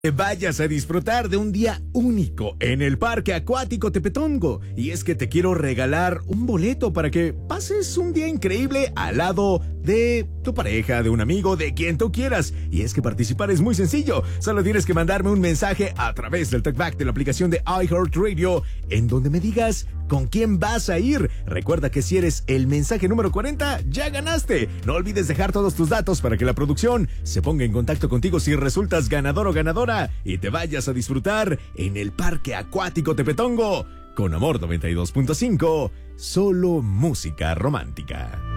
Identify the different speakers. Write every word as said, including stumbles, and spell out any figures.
Speaker 1: Que vayas a disfrutar de un día único en el Parque Acuático Tepetongo. Y es que te quiero regalar un boleto para que pases un día increíble al lado de tu pareja, de un amigo, de quien tú quieras. Y es que participar es muy sencillo. Solo tienes que mandarme un mensaje a través del talkback de la aplicación de iHeartRadio, en donde me digas con quién vas a ir. Recuerda que si eres el mensaje número cuarenta, ya ganaste. No olvides dejar todos tus datos para que la producción se ponga en contacto contigo si resultas ganador o ganadora y te vayas a disfrutar en el Parque Acuático Tepetongo. Con Amor noventa y dos punto cinco, solo música romántica.